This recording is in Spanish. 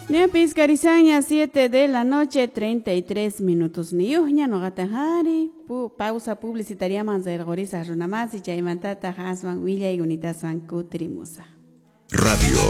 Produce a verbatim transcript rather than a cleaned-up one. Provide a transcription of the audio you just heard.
Nepis Carizaña, siete de la noche, treinta y tres minutos. Niuhña no gatajari. Pausa publicitaria manzer gorisa runamasi chaimantata haswan Villa y Unitaswan Kutrimusa. Radio